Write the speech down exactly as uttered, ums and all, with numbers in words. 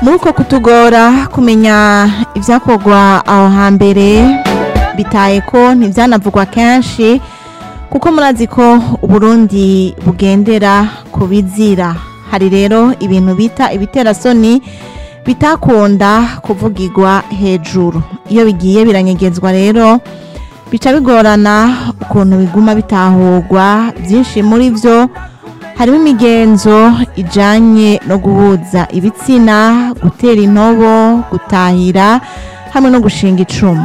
muri uko kutugora kumenya ivyakorwa aho hambere bitaye ko ntivyanavugwa kenshi kuko murazi ko Uburundi bugendera ku bizira. Hari rero ibintu bita ibiterasoni bitakunda kuvugirwa hejuru, iyo bigiye biranyegezwa rero bica bigorana ukuntu biguma bitahurwa. Byinshi muri vyo harimo imigenzo ijanye no guhuza ibitsina, gutera intobo, gutahira hamwe no gushinga icumu.